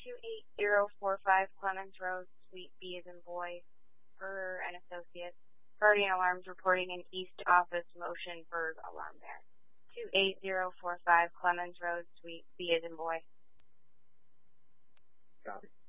28045 Clemens Road, Suite B as in boy, for an associate. Guardian Alarms reporting an East Office motion Berg alarm there. 28045 Clemens Road, Suite B as in boy. Copy.